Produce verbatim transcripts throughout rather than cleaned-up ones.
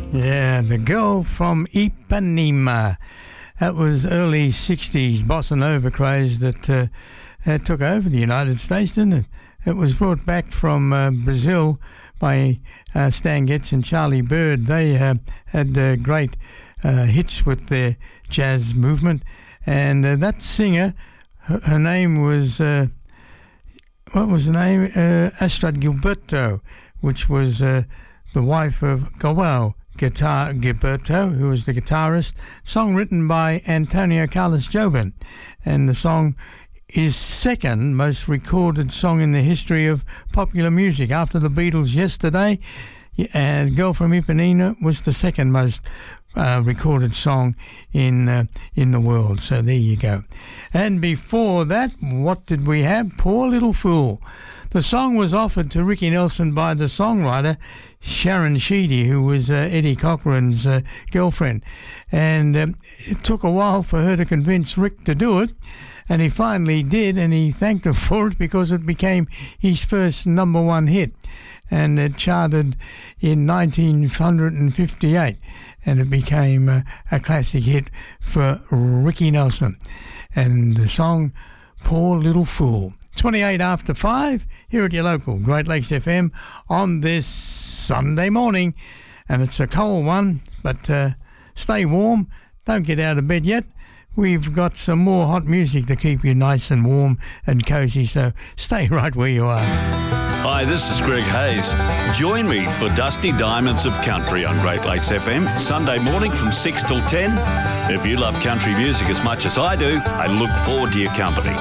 Yeah, The Girl from Ipanema. That was early sixties bossa nova craze that uh, uh, took over the United States, didn't it? It was brought back from uh, Brazil by uh, Stan Getz and Charlie Bird. They uh, had uh, great uh, hits with their jazz movement. And uh, that singer, her, her name was, uh, what was the name? Uh, Astrud Gilberto, which was uh, the wife of João Guitar Gilberto, who was the guitarist. Song written by Antonio Carlos Jobim, and the song is second most recorded song in the history of popular music after the Beatles' Yesterday, and Girl from Ipanema was the second most uh, recorded song in uh, in the world. So there you go. And before that, what did we have? Poor Little Fool. The song was offered to Ricky Nelson by the songwriter Sharon Sheedy, who was uh, Eddie Cochran's uh, girlfriend. And um, it took a while for her to convince Rick to do it. And he finally did, and he thanked her for it because it became his first number one hit. And it charted in nineteen fifty-eight. And it became uh, a classic hit for Ricky Nelson. And the song, Poor Little Fool. twenty-eight after five, here at your local Great Lakes F M on this Sunday morning. And it's a cold one, but uh, stay warm. Don't get out of bed yet. We've got some more hot music to keep you nice and warm and cosy, so stay right where you are. Hi, this is Greg Hayes. Join me for Dusty Diamonds of Country on Great Lakes F M, Sunday morning from six till ten. If you love country music as much as I do, I look forward to your company.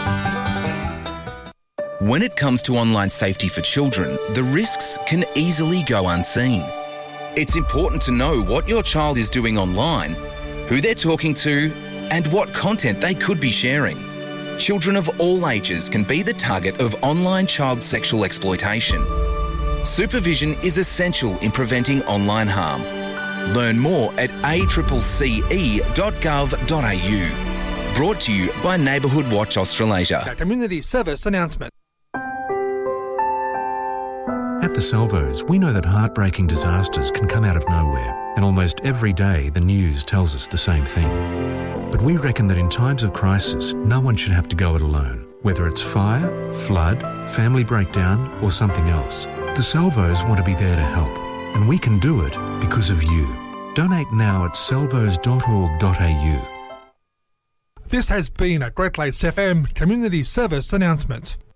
When it comes to online safety for children, the risks can easily go unseen. It's important to know what your child is doing online, who they're talking to, and what content they could be sharing. Children of all ages can be the target of online child sexual exploitation. Supervision is essential in preventing online harm. Learn more at a c c e dot gov dot a u. Brought to you by Neighbourhood Watch Australasia. A community service announcement. At the Salvos, we know that heartbreaking disasters can come out of nowhere, and almost every day the news tells us the same thing. But we reckon that in times of crisis, no one should have to go it alone. Whether it's fire, flood, family breakdown, or something else, the Salvos want to be there to help, and we can do it because of you. Donate now at salvos dot org dot a u. This has been a Great Lakes F M community service announcement.